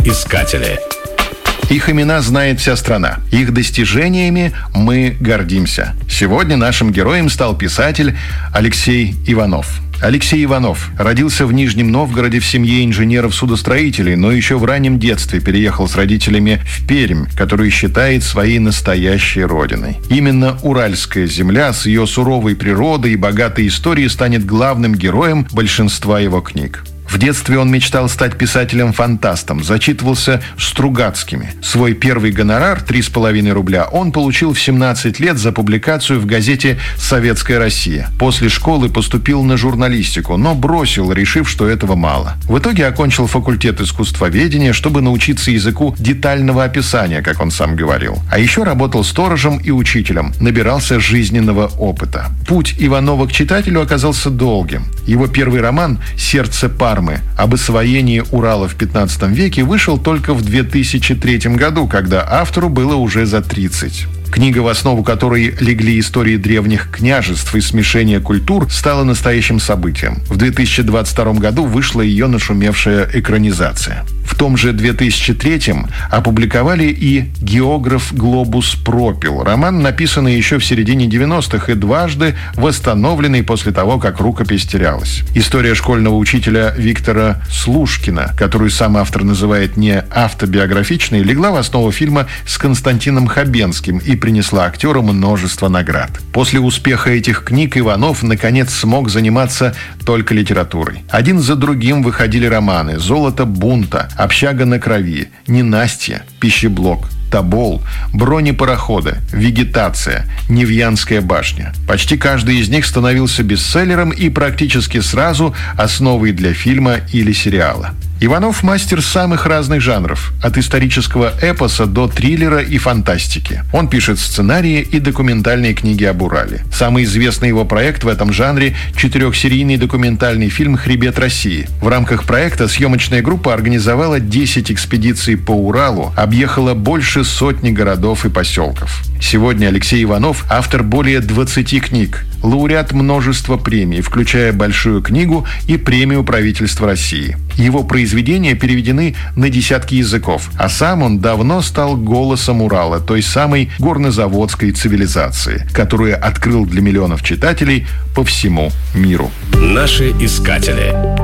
искатели. Их имена знает вся страна. Их достижениями мы гордимся. Сегодня нашим героем стал писатель Алексей Иванов. Алексей Иванов родился в Нижнем Новгороде в семье инженеров-судостроителей, но еще в раннем детстве переехал с родителями в Пермь, которую считает своей настоящей родиной. Именно Уральская земля с ее суровой природой и богатой историей станет главным героем большинства его книг. В детстве он мечтал стать писателем-фантастом, зачитывался Стругацкими. Свой первый гонорар, 3,5 рубля, он получил в 17 лет за публикацию в газете «Советская Россия». После школы поступил на журналистику, но бросил, решив, что этого мало. В итоге окончил факультет искусствоведения, чтобы научиться языку детального описания, как он сам говорил. А еще работал сторожем и учителем, набирался жизненного опыта. Путь Иванова к читателю оказался долгим. Его первый роман «Сердце Пармы» об освоении Урала в 15 веке вышел только в 2003 году, когда автору было уже за 30. Книга, в основу которой легли истории древних княжеств и смешение культур, стала настоящим событием. В 2022 году вышла ее нашумевшая экранизация. В том же 2003-м опубликовали и «Географ Глобус пропил». Роман, написанный еще в середине 90-х и дважды восстановленный после того, как рукопись терялась. История школьного учителя Виктора Слушкина, которую сам автор называет не автобиографичной, легла в основу фильма с Константином Хабенским и принесла актеру множество наград. После успеха этих книг Иванов, наконец, смог заниматься только литературой. Один за другим выходили романы «Золото бунта», «Общага на крови», «Ненастье», «Пищеблок», «Тобол», «Бронепароходы», «Вегетация», «Невьянская башня». Почти каждый из них становился бестселлером и практически сразу основой для фильма или сериала. Иванов – мастер самых разных жанров, от исторического эпоса до триллера и фантастики. Он пишет сценарии и документальные книги об Урале. Самый известный его проект в этом жанре – 4-серийный документальный фильм «Хребет России». В рамках проекта съемочная группа организовала 10 экспедиций по Уралу, объехала больше сотни городов и поселков. Сегодня Алексей Иванов – автор более 20 книг, лауреат множества премий, включая «Большую книгу» и премию правительства России. Его произведения переведены на десятки языков, а сам он давно стал голосом Урала, той самой горнозаводской цивилизации, которую открыл для миллионов читателей по всему миру. Наши искатели.